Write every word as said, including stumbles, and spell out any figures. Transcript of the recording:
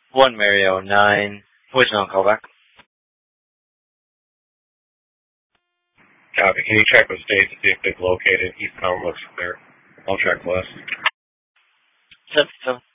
one Mario nine. Voicemail callback. Copy. Can you check with state to see if they've located eastbound looks clear? I'll check west. seven seven.